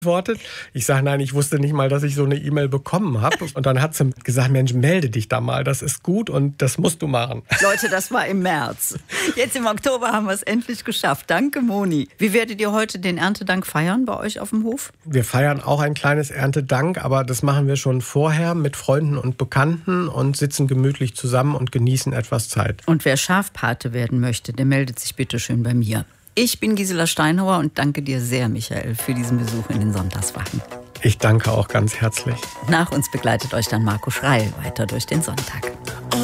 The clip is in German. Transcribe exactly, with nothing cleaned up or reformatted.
geantwortet. Ich sage, nein, ich wusste nicht mal, dass ich so eine E-Mail bekommen habe. Und dann hat sie gesagt, Mensch, melde dich da mal, das ist gut und das musst du machen. Leute, das war im März. Jetzt im Oktober haben wir es endlich geschafft. Danke, Moni. Wie werdet ihr heute den Erntedank feiern bei euch auf dem Hof? Wir feiern auch ein kleines Erntedank, aber das machen wir schon vorher mit Freunden und Bekannten und sitzen gemütlich zusammen und genießen etwas Zeit. Und wer Schafpate werden möchte, der meldet sich bitte schön bei mir. Ich bin Gisela Steinhauer und danke dir sehr, Michael, für diesen Besuch in den Sonntagswachen. Ich danke auch ganz herzlich. Nach uns begleitet euch dann Marco Schreil weiter durch den Sonntag.